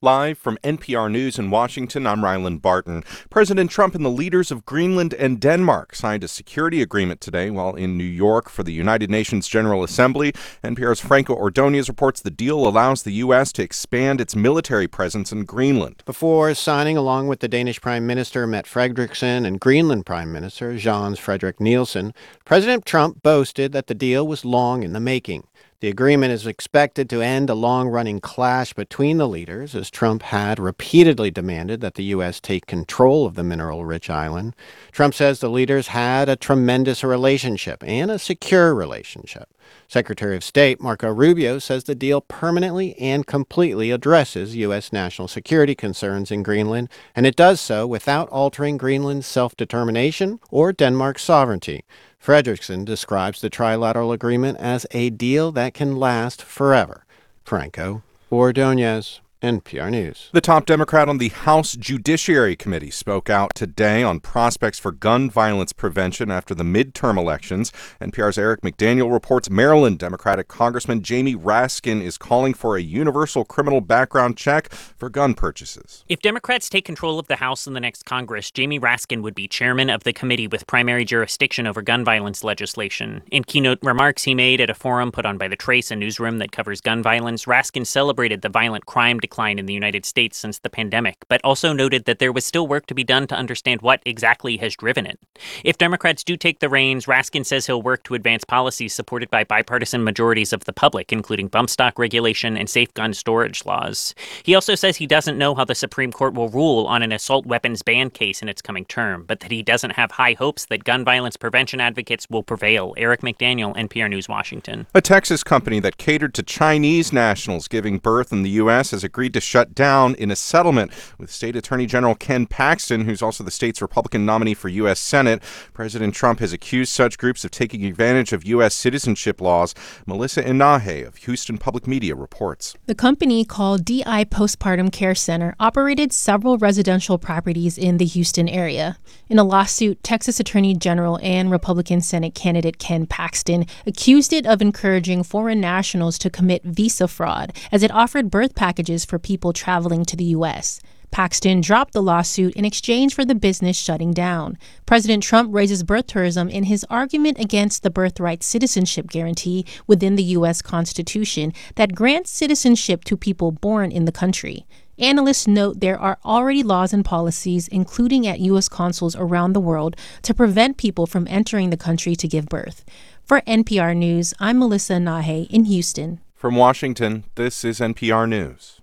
Live from NPR News in Washington, I'm Ryland Barton. President Trump and the leaders of Greenland and Denmark signed a security agreement today while in New York for the United Nations General Assembly. NPR's Franco Ordonez reports the deal allows the U.S. to expand its military presence in Greenland. Before signing, along with the Danish Prime Minister Mette Frederiksen and Greenland Prime Minister Jens Frederik Nielsen, President Trump boasted that the deal was long in the making. The agreement is expected to end a long-running clash between the leaders, as Trump had repeatedly demanded that the U.S. take control of the mineral-rich island. Trump says the leaders had a tremendous relationship and a secure relationship. Secretary of State Marco Rubio says the deal permanently and completely addresses U.S. national security concerns in Greenland, and it does so without altering Greenland's self-determination or Denmark's sovereignty. Frederiksen describes the trilateral agreement as a deal that can last forever. Franco Ordonez, NPR News. The top Democrat on the House Judiciary Committee spoke out today on prospects for gun violence prevention after the midterm elections. NPR's Eric McDaniel reports Maryland Democratic Congressman Jamie Raskin is calling for a universal criminal background check for gun purchases. If Democrats take control of the House in the next Congress, Jamie Raskin would be chairman of the committee with primary jurisdiction over gun violence legislation. In keynote remarks he made at a forum put on by The Trace, a newsroom that covers gun violence, Raskin celebrated the violent crime decline in the United States since the pandemic, but also noted that there was still work to be done to understand what exactly has driven it. If Democrats do take the reins, Raskin says he'll work to advance policies supported by bipartisan majorities of the public, including bump stock regulation and safe gun storage laws. He also says he doesn't know how the Supreme Court will rule on an assault weapons ban case in its coming term, but that he doesn't have high hopes that gun violence prevention advocates will prevail. Eric McDaniel, NPR News, Washington. A Texas company that catered to Chinese nationals giving birth in the U.S. has agreed to shut down in a settlement with State Attorney General Ken Paxton, who's also the state's Republican nominee for U.S. Senate. President Trump has accused such groups of taking advantage of U.S. citizenship laws. Melissa Inahe of Houston Public Media reports. The company, called DI Postpartum Care Center, operated several residential properties in the Houston area. In a lawsuit, Texas Attorney General and Republican Senate candidate Ken Paxton accused it of encouraging foreign nationals to commit visa fraud, as it offered birth packages for people traveling to the U.S. Paxton dropped the lawsuit in exchange for the business shutting down. President Trump raises birth tourism in his argument against the birthright citizenship guarantee within the U.S. Constitution that grants citizenship to people born in the country. Analysts note there are already laws and policies, including at U.S. consuls around the world, to prevent people from entering the country to give birth. For NPR News, I'm Melissa Inahe in Houston. From Washington, this is NPR News.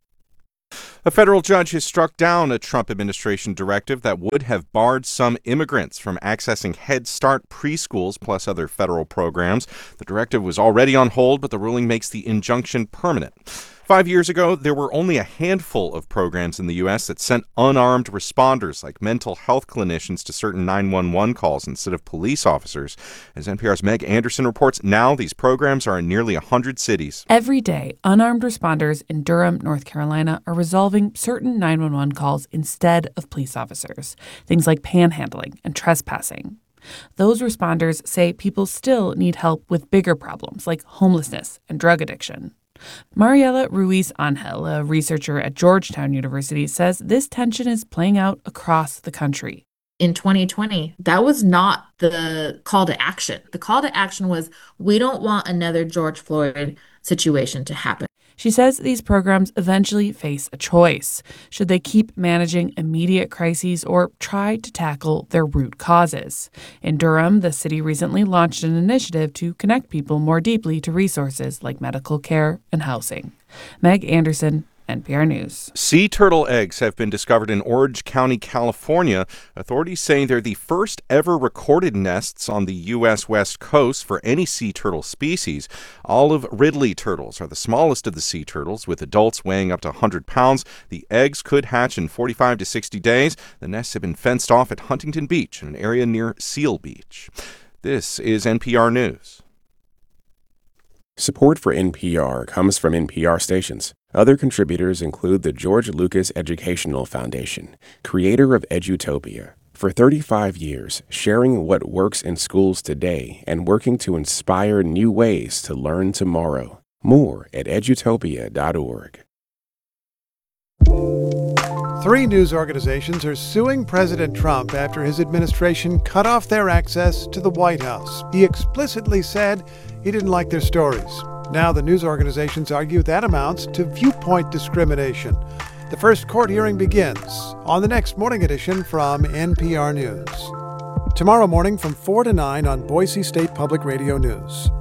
A federal judge has struck down a Trump administration directive that would have barred some immigrants from accessing Head Start preschools plus other federal programs. The directive was already on hold, but the ruling makes the injunction permanent. 5 years ago, there were only a handful of programs in the U.S. that sent unarmed responders like mental health clinicians to certain 911 calls instead of police officers. As NPR's Meg Anderson reports, now these programs are in nearly 100 cities. Every day, unarmed responders in Durham, North Carolina, are resolving certain 911 calls instead of police officers, things like panhandling and trespassing. Those responders say people still need help with bigger problems like homelessness and drug addiction. Mariela Ruiz Angel, a researcher at Georgetown University, says this tension is playing out across the country. In 2020, that was not the call to action. The call to action was, we don't want another George Floyd situation to happen. She says these programs eventually face a choice. Should they keep managing immediate crises or try to tackle their root causes? In Durham, the city recently launched an initiative to connect people more deeply to resources like medical care and housing. Meg Anderson, NPR News. Sea turtle eggs have been discovered in Orange County, California. Authorities say they're the first ever recorded nests on the U.S. West Coast for any sea turtle species. Olive Ridley turtles are the smallest of the sea turtles, with adults weighing up to 100 pounds. The eggs could hatch in 45 to 60 days. The nests have been fenced off at Huntington Beach, an area near Seal Beach. This is NPR News. Support for NPR comes from NPR stations. Other contributors include the George Lucas Educational Foundation, creator of Edutopia. For 35 years, sharing what works in schools today and working to inspire new ways to learn tomorrow. More at edutopia.org. Three news organizations are suing President Trump after his administration cut off their access to the White House. He explicitly said he didn't like their stories. Now the news organizations argue that amounts to viewpoint discrimination. The first court hearing begins on the next morning edition from NPR News. Tomorrow morning from 4 to 9 on Boise State Public Radio News.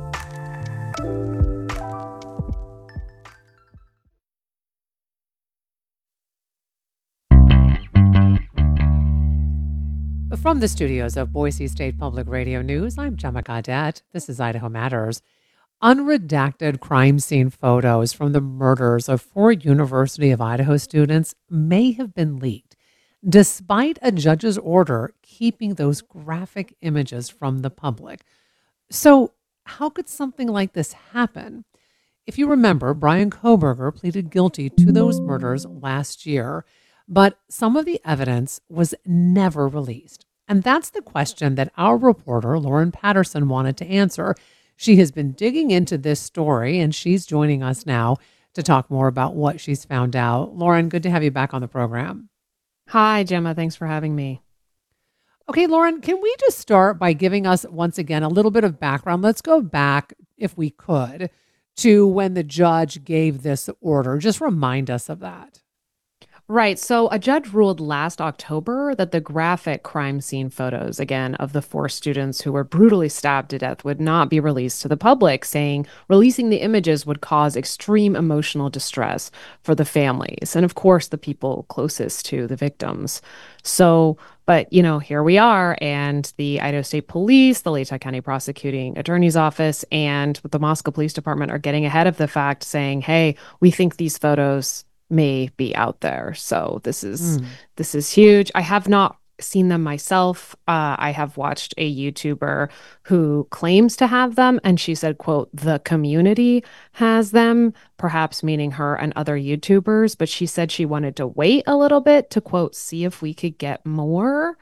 From the studios of Boise State Public Radio News, I'm Gemma Gaudette. This is Idaho Matters. Unredacted crime scene photos from the murders of 4 University of Idaho students may have been leaked, despite a judge's order keeping those graphic images from the public. So, how could something like this happen? If you remember, Bryan Kohberger pleaded guilty to those murders last year, but some of the evidence was never released. And that's the question that our reporter, Lauren Patterson, wanted to answer. She has been digging into this story, and she's joining us now to talk more about what she's found out. Lauren, good to have you back on the program. Hi, Gemma. Thanks for having me. Okay, Lauren, can we just start by giving us, once again, a little bit of background? Let's go back, if we could, to when the judge gave this order. Just remind us of that. Right. So a judge ruled last October that the graphic crime scene photos, again, of the 4 students who were brutally stabbed to death would not be released to the public, saying releasing the images would cause extreme emotional distress for the families and, of course, the people closest to the victims. So, but, here we are, and the Idaho State Police, the Latah County Prosecuting Attorney's Office, and the Moscow Police Department are getting ahead of the fact, saying, hey, we think these photos may be out there. So this is huge. I have not seen them myself. I have watched a YouTuber who claims to have them, and she said, quote, the community has them, perhaps meaning her and other YouTubers, but she said she wanted to wait a little bit to, quote, see if we could get more.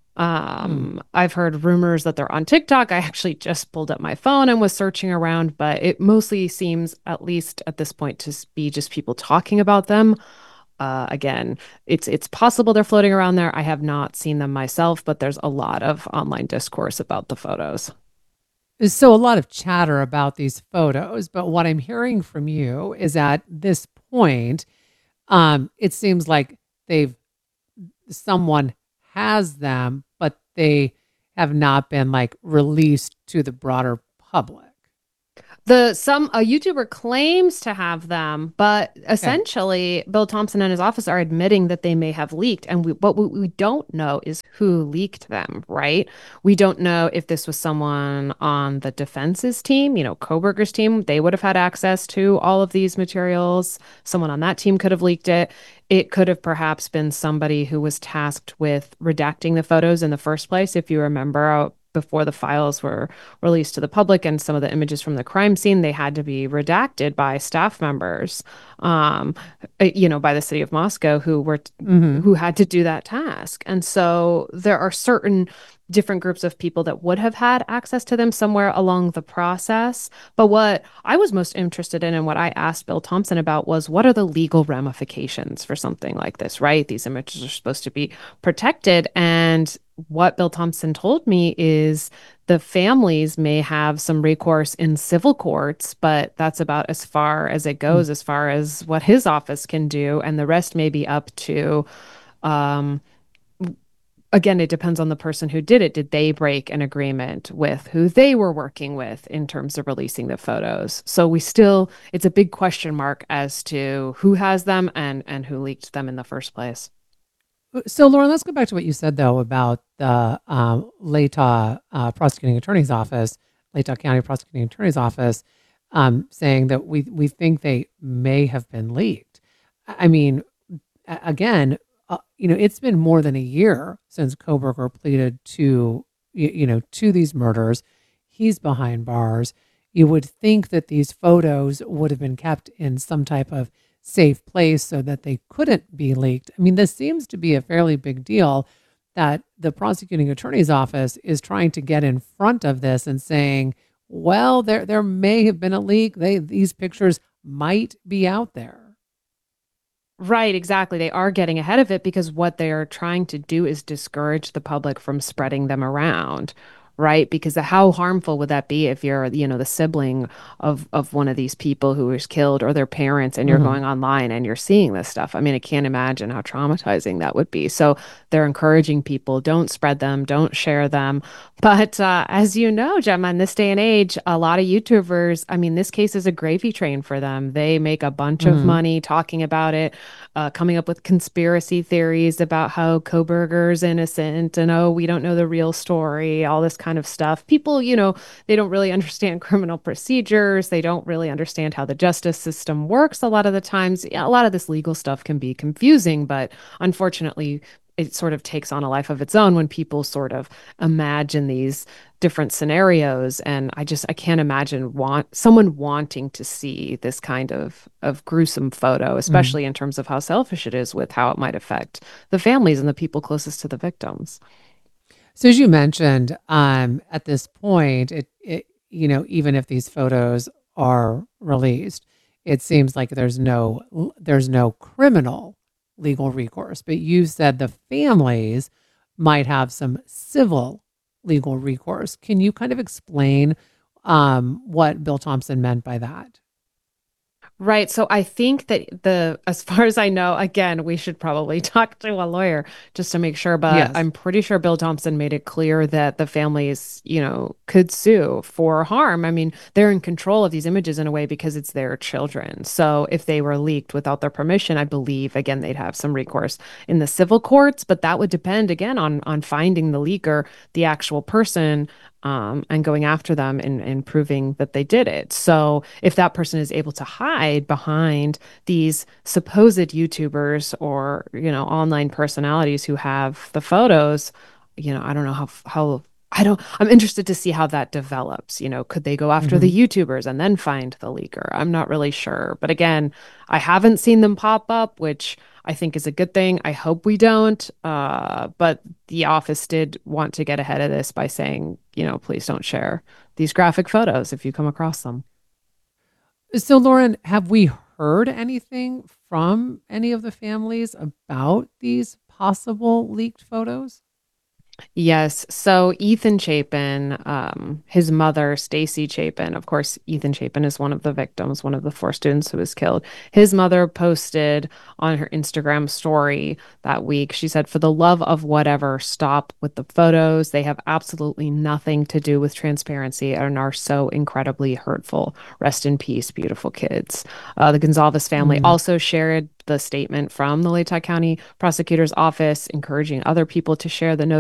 I've heard rumors that they're on TikTok. I actually just pulled up my phone and was searching around, but it mostly seems, at least at this point, to be just people talking about them. Again, it's possible they're floating around there. I have not seen them myself, but there's a lot of online discourse about the photos. So a lot of chatter about these photos, but what I'm hearing from you is at this point, it seems like someone has them, but they have not been released to the broader public. A YouTuber claims to have them, but essentially Bill Thompson and his office are admitting that they may have leaked. And what we don't know is who leaked them, right? We don't know if this was someone on the defense's team, Kohberger's team. They would have had access to all of these materials. Someone on that team could have leaked it. It could have perhaps been somebody who was tasked with redacting the photos in the first place. If you remember, before the files were released to the public and some of the images from the crime scene, they had to be redacted by staff members, by the city of Moscow who had to do that task. And so there are certain different groups of people that would have had access to them somewhere along the process. But what I was most interested in and what I asked Bill Thompson about was, what are the legal ramifications for something like this, right? These images are supposed to be protected. And what Bill Thompson told me is the families may have some recourse in civil courts, but that's about as far as it goes, as far as what his office can do. And the rest may be up to, again, it depends on the person who did it. Did they break an agreement with who they were working with in terms of releasing the photos? So it's a big question mark as to who has them and who leaked them in the first place. So, Lauren, let's go back to what you said, though, about the Latah Prosecuting Attorney's Office, Latah County Prosecuting Attorney's Office, saying that we think they may have been leaked. I mean, again, it's been more than a year since Kohberger pleaded to these murders. He's behind bars. You would think that these photos would have been kept in some type of safe place so that they couldn't be leaked. I mean, this seems to be a fairly big deal that the prosecuting attorney's office is trying to get in front of this and saying, well, there may have been a leak. These pictures might be out there. Right, exactly. They are getting ahead of it because what they are trying to do is discourage the public from spreading them around, right? Because how harmful would that be if you're, the sibling of one of these people who was killed or their parents and you're Mhm. going online and you're seeing this stuff? I mean, I can't imagine how traumatizing that would be. So they're encouraging people, don't spread them, don't share them. But as you know, Gemma, in this day and age, a lot of YouTubers, I mean, this case is a gravy train for them. They make a bunch of Mhm. money talking about it, coming up with conspiracy theories about how Koberger's innocent and, oh, we don't know the real story, all this kind of stuff. People, they don't really understand criminal procedures. They don't really understand how the justice system works a lot of the times. Yeah, a lot of this legal stuff can be confusing, but unfortunately, it sort of takes on a life of its own when people sort of imagine these different scenarios. And I can't imagine someone wanting to see this kind of gruesome photo, Mhm. especially in terms of how selfish it is with how it might affect the families and the people closest to the victims. So as you mentioned, at this point, even if these photos are released, it seems like there's no criminal legal recourse. But you said the families might have some civil legal recourse. Can you kind of explain what Bill Thompson meant by that? Right. So I think that as far as I know, again, we should probably talk to a lawyer just to make sure, but Yes. I'm pretty sure Bill Thompson made it clear that the families, could sue for harm. I mean, they're in control of these images in a way because it's their children. So if they were leaked without their permission, I believe, again, they'd have some recourse in the civil courts, but that would depend again on finding the leaker, the actual person, and going after them and proving that they did it. So if that person is able to hide behind these supposed YouTubers or, online personalities who have the photos, I don't know how I'm interested to see how that develops. Could they go after the Mhm. YouTubers and then find the leaker? I'm not really sure. But again, I haven't seen them pop up, which I think is a good thing. I hope we don't. But the office did want to get ahead of this by saying, please don't share these graphic photos if you come across them. So, Lauren, have we heard anything from any of the families about these possible leaked photos? Yes. So Ethan Chapin, his mother, Stacy Chapin, of course, Ethan Chapin is one of the victims, one of the four students who was killed. His mother posted on her Instagram story that week, she said, "For the love of whatever, stop with the photos. They have absolutely nothing to do with transparency and are so incredibly hurtful. Rest in peace, beautiful kids." The Gonzalez family Mm. also shared the statement from the Latah County Prosecutor's Office, encouraging other people to share the note